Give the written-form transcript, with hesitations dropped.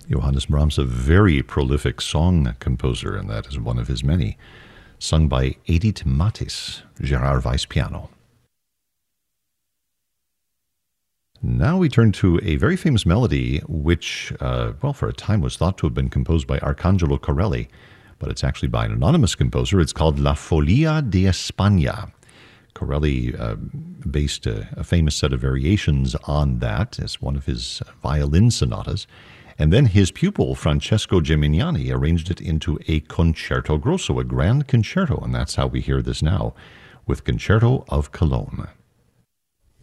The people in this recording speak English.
Johannes Brahms, a very prolific song composer, and that is one of his many, sung by Edith Mathis, Gerard Weiss piano. Now we turn to a very famous melody, which, for a time was thought to have been composed by Arcangelo Corelli, but it's actually by an anonymous composer. It's called La Folia de España. Corelli based a famous set of variations on that as one of his violin sonatas. And then his pupil, Francesco Gimignani, arranged it into a concerto grosso, a grand concerto. And that's how we hear this now with Concerto of Cologne.